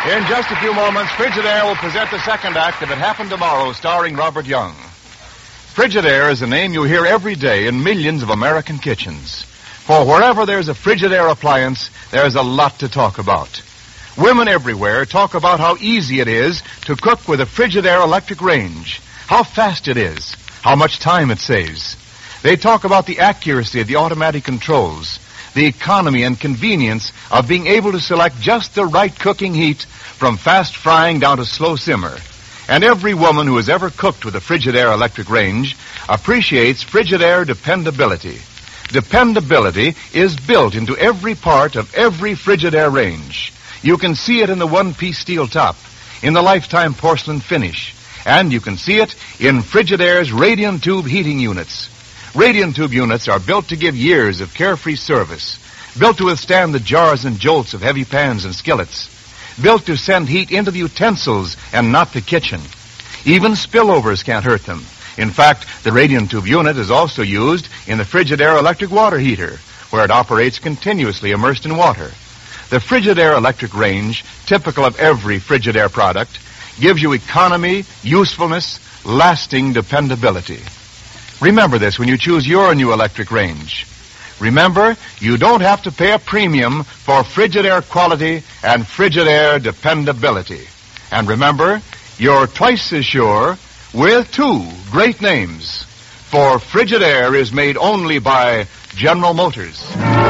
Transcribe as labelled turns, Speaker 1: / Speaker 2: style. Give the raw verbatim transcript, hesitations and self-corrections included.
Speaker 1: In just a few moments, Frigidaire will present the second act of It Happened Tomorrow, starring Robert Young. Frigidaire is a name you hear every day in millions of American kitchens. For wherever there's a Frigidaire appliance, there's a lot to talk about. Women everywhere talk about how easy it is to cook with a Frigidaire electric range, how fast it is, how much time it saves. They talk about the accuracy of the automatic controls, the economy and convenience of being able to select just the right cooking heat from fast frying down to slow simmer. And every woman who has ever cooked with a Frigidaire electric range appreciates Frigidaire dependability. Dependability is built into every part of every Frigidaire range. You can see it in the one-piece steel top, in the lifetime porcelain finish, and you can see it in Frigidaire's Radiant Tube heating units. Radiant Tube units are built to give years of carefree service, built to withstand the jars and jolts of heavy pans and skillets, built to send heat into the utensils and not the kitchen. Even spillovers can't hurt them. In fact, the Radiant Tube unit is also used in the Frigidaire electric water heater, where it operates continuously immersed in water. The Frigidaire electric range, typical of every Frigidaire product, gives you economy, usefulness, lasting dependability. Remember this when you choose your new electric range. Remember, you don't have to pay a premium for Frigidaire quality and Frigidaire dependability. And remember, you're twice as sure with two great names. For Frigidaire is made only by General Motors.